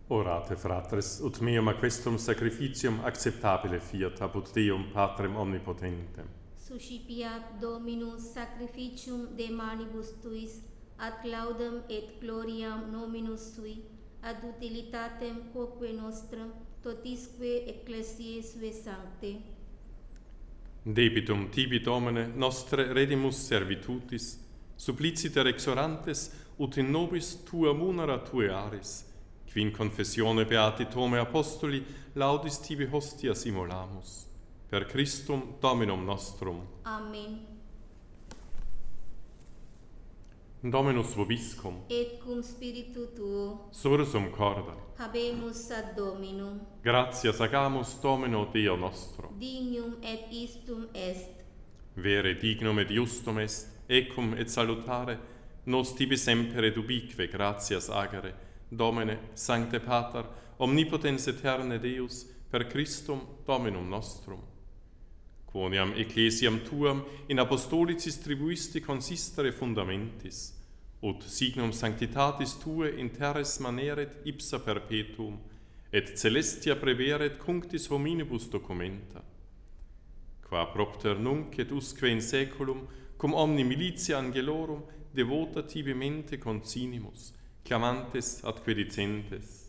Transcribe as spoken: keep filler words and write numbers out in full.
Orate, fratres, ut meum aquestum sacrificium acceptabile fiat apud Deum Patrem omnipotentem. Suscipiat Dominus sacrificium de manibus tuis, ad laudem et gloriam nominus sui, ad utilitatem quoque nostram, totisque ecclesiae sue sancte. Debitum tibi Domine nostre redimus servitutis, suppliciter exorantes, ut in nobis tua munera tue aris, qui in confessione beati Tome Apostoli laudis tibi hostia simulamus. Per Christum Dominum nostrum. Amen. Dominus vobiscum. Et cum spiritu tuo. Sursum corda. Habemus ad Dominum. Gratias agamus Domino Deo nostro. Dignum et istum est. Vere dignum et justum est, ecum et salutare, nos tibi semper et ubique gratias agere, Domine, Sancte Pater, omnipotens eterne Deus, per Christum Dominum nostrum. Quoniam ecclesiam tuam in apostolicis tribuisti consistere fundamentis, ut signum sanctitatis tue in terres maneret ipsa perpetuum, et celestia preveret cunctis hominibus documenta. Qua propter nunc et usque in saeculum, cum omni militia angelorum, devota tibi mente consinimus, clamantes ad quedicentes.